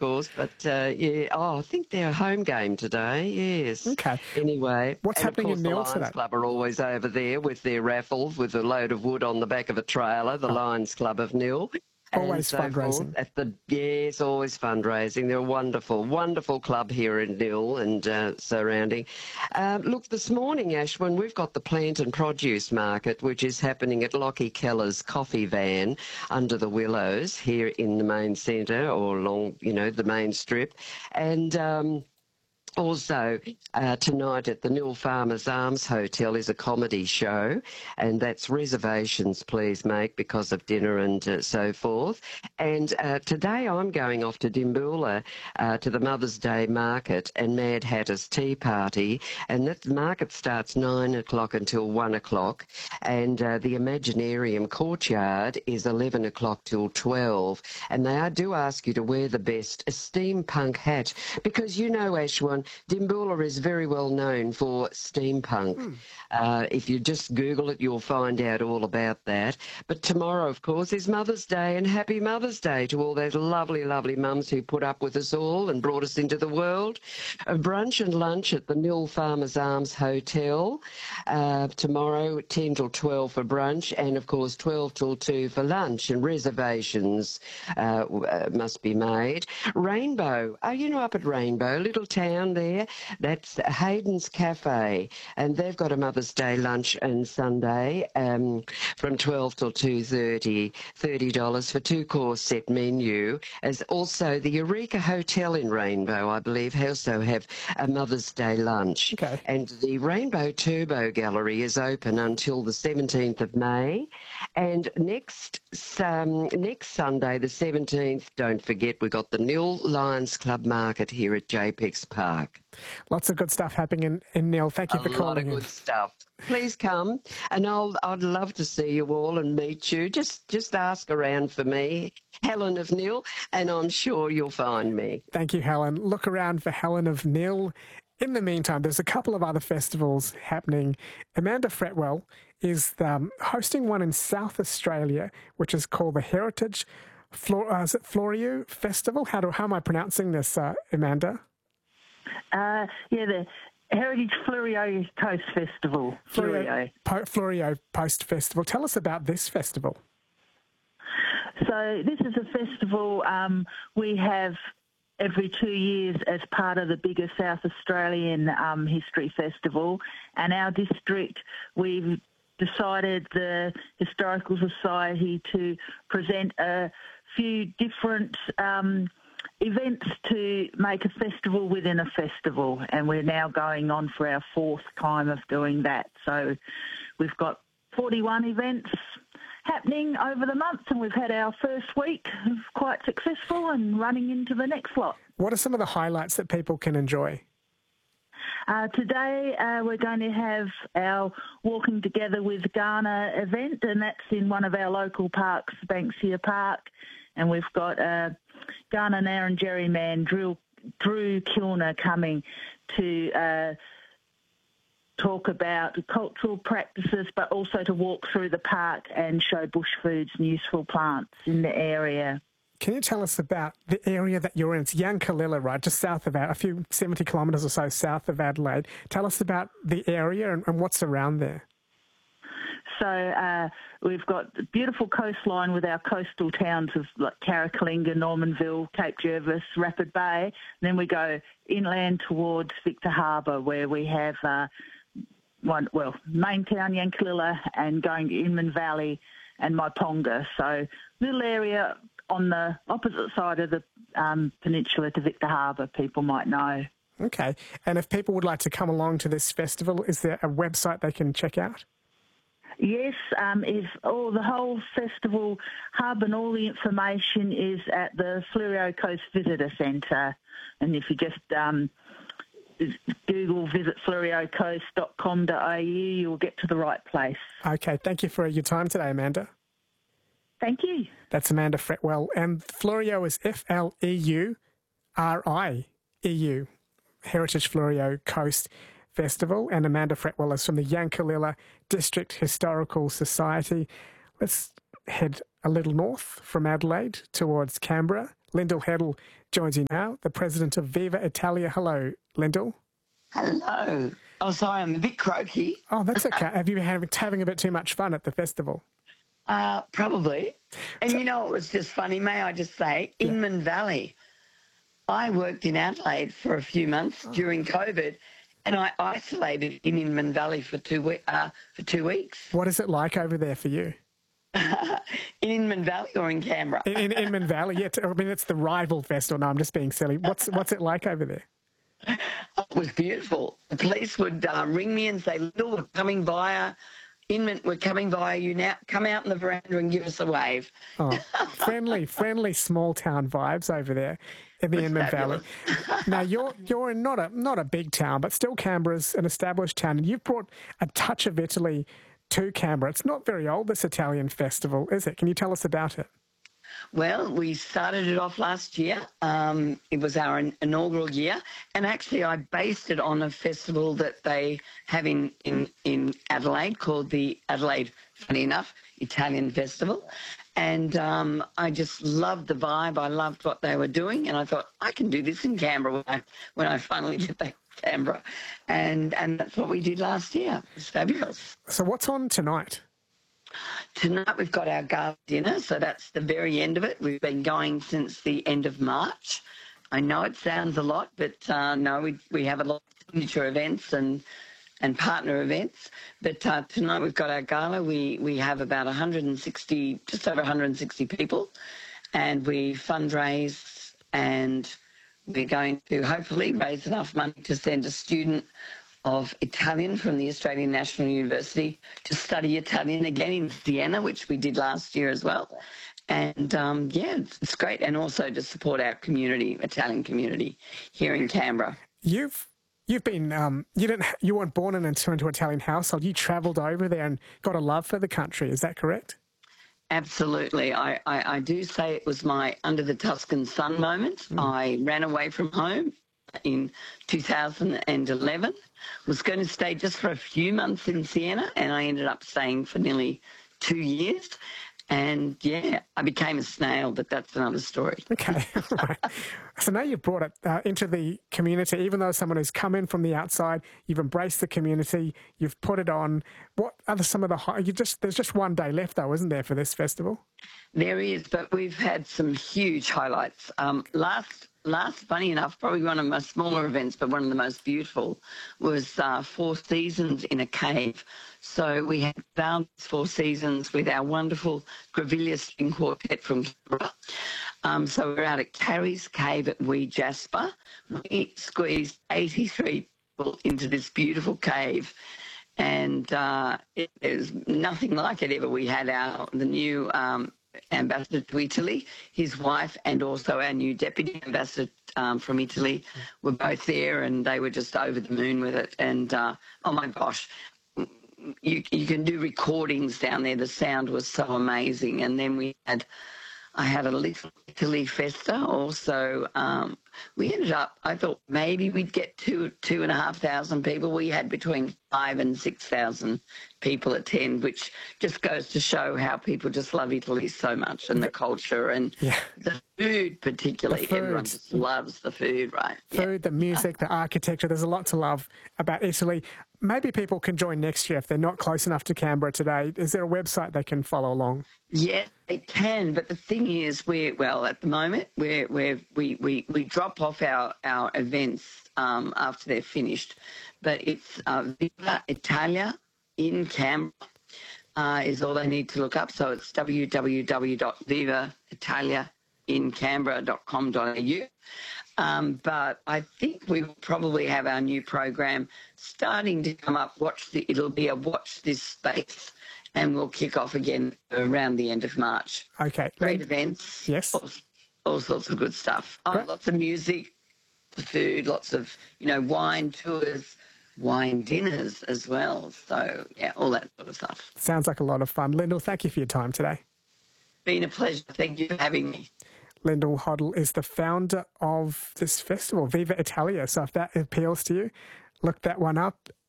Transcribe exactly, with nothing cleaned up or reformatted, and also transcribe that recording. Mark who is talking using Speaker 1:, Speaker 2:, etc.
Speaker 1: course. But, uh, yeah, oh, I think they're a home game today, yes.
Speaker 2: Okay.
Speaker 1: Anyway.
Speaker 2: What's
Speaker 1: and
Speaker 2: happening
Speaker 1: of course,
Speaker 2: in
Speaker 1: the
Speaker 2: Neil
Speaker 1: Lions
Speaker 2: today?
Speaker 1: Club are always over there with their raffles with a load of wood on the back of a trailer, the
Speaker 2: Oh.
Speaker 1: Lions Club of Neil.
Speaker 2: Always
Speaker 1: so
Speaker 2: fundraising.
Speaker 1: Forth. At the yes, always fundraising. They're a wonderful, wonderful club here in Neil and uh, surrounding. Um, look, this morning, Ashwin, we've got the plant and produce market, which is happening at Lockie Keller's coffee van under the willows here in the main centre or along, you know, the main strip, and. Um, Also, uh, tonight at the Nil Farmers Arms Hotel is a comedy show, and that's reservations, please make, because of dinner and uh, so forth. And uh, today I'm going off to Dimboola uh, to the Mother's Day market and Mad Hatter's Tea Party, and that market starts nine o'clock until one o'clock, and uh, the Imaginarium Courtyard is eleven o'clock till twelve, and they do ask you to wear the best steampunk hat, because you know, Ashwin, Dimboola is very well known for steampunk. Mm. Uh, if you just Google it, you'll find out all about that. But tomorrow, of course, is Mother's Day, and happy Mother's Day to all those lovely, lovely mums who put up with us all and brought us into the world. A brunch and lunch at the Nil Farmers Arms Hotel uh, tomorrow, ten till twelve for brunch, and, of course, twelve till two for lunch, and reservations uh, must be made. Rainbow, are you know up at Rainbow, little town there? That's Hayden's Cafe, and they've got a Mother's Day lunch and Sunday um, from twelve till two thirty, thirty dollars for two-course set menu. As also the Eureka Hotel in Rainbow, I believe, also have a Mother's Day lunch.
Speaker 2: Okay.
Speaker 1: And the Rainbow Turbo Gallery is open until the seventeenth of May. And next um, next Sunday, the seventeenth, don't forget, we've got the Nil Lions Club Market here at J PEX Park.
Speaker 2: Lots of good stuff happening in, in Nil. Thank you
Speaker 1: a
Speaker 2: for calling in.
Speaker 1: A lot of good stuff. Please come, and I'll, I'd love to see you all and meet you. Just just ask around for me, Helen of Nil, and I'm sure you'll find me.
Speaker 2: Thank you, Helen. Look around for Helen of Nil. In the meantime, there's a couple of other festivals happening. Amanda Fretwell is um, hosting one in South Australia, which is called the Heritage Flor- uh, is it Florio Festival. How, do, how am I pronouncing this, uh, Amanda?
Speaker 3: Uh, yeah, the Heritage Florio Coast Festival.
Speaker 2: Florio,
Speaker 3: Florio.
Speaker 2: Po- Florio Post Festival. Tell us about this festival.
Speaker 3: So this is a festival um, we have every two years as part of the bigger South Australian um, History Festival. And our district, we've decided, the Historical Society, to present a few different um, events to make a festival within a festival. And we're now going on for our fourth time of doing that. So we've got forty-one events happening over the month, and we've had our first week quite successful and running into the next lot.
Speaker 2: What are some of the highlights that people can enjoy?
Speaker 3: Uh, today uh, we're going to have our Walking Together with Ghana event, and that's in one of our local parks, Banksia Park, and we've got uh, Ghana Narrandjeri man Drew, Drew Kilner coming to uh, talk about cultural practices, but also to walk through the park and show bush foods and useful plants in the area.
Speaker 2: Can you tell us about the area that you're in? It's Yankalilla, right, just south of Adelaide, a few seventy kilometres or so south of Adelaide. Tell us about the area and, and what's around there.
Speaker 3: So uh, we've got a beautiful coastline with our coastal towns of like Carrakalinga, Normanville, Cape Jervis, Rapid Bay. And then we go inland towards Victor Harbour, where we have uh, one, well, main town Yankalilla, and going to Inman Valley and Maiponga. So little area on the opposite side of the um, peninsula to Victor Harbour, people might know.
Speaker 2: Okay. And if people would like to come along to this festival, is there a website they can check out?
Speaker 3: Yes, um, if all the whole festival hub and all the information is at the Fleurieu Coast Visitor Centre. And if you just um, Google visit fleurieu coast dot com dot a u, you'll get to the right place.
Speaker 2: Okay. Thank you for your time today, Amanda.
Speaker 3: Thank you.
Speaker 2: That's Amanda Fretwell. And Florio is F L E U R I E U, Heritage Florio Coast Festival. And Amanda Fretwell is from the Yankalilla District Historical Society. Let's head a little north from Adelaide towards Canberra. Lyndall Heddle joins you now, the president of Viva Italia. Hello, Lyndall.
Speaker 4: Hello. Oh, sorry, I'm a bit croaky.
Speaker 2: Oh, that's okay. Have you been having, having a bit too much fun at the festival?
Speaker 4: Uh, probably. And so, you know, it was just funny, may I just say, yeah. Inman Valley. I worked in Adelaide for a few months oh. during COVID, and I isolated in Inman Valley for two, we- uh, for two weeks.
Speaker 2: What is it like over there for you?
Speaker 4: In Inman Valley or in Canberra?
Speaker 2: In, in Inman Valley, yeah. I mean, it's the rival festival. No, I'm just being silly. What's what's it like over there?
Speaker 4: It was beautiful. The police would uh, ring me and say, "Little, we're coming via Inman. We're coming via you now. Come out in the veranda and give us a wave."
Speaker 2: Oh, friendly, friendly small town vibes over there in the
Speaker 4: It's
Speaker 2: Inman
Speaker 4: fabulous.
Speaker 2: Valley. Now you're you're in not a not a big town, but still Canberra's an established town, and you've brought a touch of Italy to Canberra. It's not very old, this Italian festival, is it? Can you tell us about it?
Speaker 4: Well, we started it off last year. Um, it was our in- inaugural year. And actually, I based it on a festival that they have in, in, in Adelaide called the Adelaide, funny enough, Italian Festival. And um, I just loved the vibe. I loved what they were doing. And I thought, I can do this in Canberra when I, when I finally get back to Canberra. And, and that's what we did last year. It was fabulous.
Speaker 2: So what's on tonight?
Speaker 4: Tonight we've got our gala dinner, so that's the very end of it. We've been going since the end of March. I know it sounds a lot, but uh, no, we we have a lot of signature events and and partner events. But uh, tonight we've got our gala. We we have about one hundred sixty, just over one hundred sixty people, and we fundraise, and we're going to hopefully raise enough money to send a student of Italian from the Australian National University to study Italian again in Siena, which we did last year as well. And, um, yeah, it's, it's great. And also to support our community, Italian community here in Canberra.
Speaker 2: You've you've been, um, you didn't, you weren't born in into an Italian household. You travelled over there and got a love for the country. Is that correct?
Speaker 4: Absolutely. I, I, I do say it was my under the Tuscan sun moment. Mm. I ran away from home in two thousand eleven, was going to stay just for a few months in Siena, and I ended up staying for nearly two years. And, yeah, I became a snail, but that's another story.
Speaker 2: Okay, right. So now you've brought it uh, into the community, even though someone who's come in from the outside, you've embraced the community, you've put it on. What are some of the high, you just there's just one day left, though, isn't there, for this festival?
Speaker 4: There is, but we've had some huge highlights. Um, last Last, funny enough, probably one of my smaller events, but one of the most beautiful, was uh, Four Seasons in a cave. So we had found Four Seasons with our wonderful Grevillea String Quartet from Canberra. Um, so we're out at Carrie's Cave at Wee Jasper. We squeezed eighty-three people into this beautiful cave. And uh, it, there's nothing like it ever. We had our the new um, ambassador to Italy, his wife, and also our new deputy ambassador um, from Italy were both there, and they were just over the moon with it. And uh, oh my gosh, you you can do recordings down there. The sound was so amazing. And then we had, I had a little Italy festa also. Um, we ended up, I thought maybe we'd get two, two and a half thousand people. We had between five and six thousand people attend, which just goes to show how people just love Italy so much, and the culture and yeah. the food particularly. The Everyone just loves the food, right?
Speaker 2: Food,
Speaker 4: yeah.
Speaker 2: the music, the architecture. There's a lot to love about Italy. Maybe people can join next year if they're not close enough to Canberra today. Is there a website they can follow along?
Speaker 4: Yeah, they can. But the thing is, we're, well, at the moment, we're, we're, we, we, we drop off our, our events um, after they're finished. But it's uh, Viva Italia in Canberra uh, is all they need to look up. So it's w w w dot viva italia in canberra dot com dot a u. Um, but I think we will probably have our new program starting to come up. Watch the, it'll be a watch this space, and we'll kick off again around the end of March.
Speaker 2: Okay.
Speaker 4: Great
Speaker 2: then,
Speaker 4: events.
Speaker 2: Yes.
Speaker 4: All, all sorts of good stuff. Oh,
Speaker 2: Great.
Speaker 4: Lots of music, food, lots of, you know, wine tours, wine dinners as well. So, yeah, all that sort of stuff.
Speaker 2: Sounds like a lot of fun. Lyndall, thank you for your time today.
Speaker 4: Been a pleasure. Thank you for having me.
Speaker 2: Lyndall Heddle is the founder of this festival, Viva Italia. So if that appeals to you, look that one up.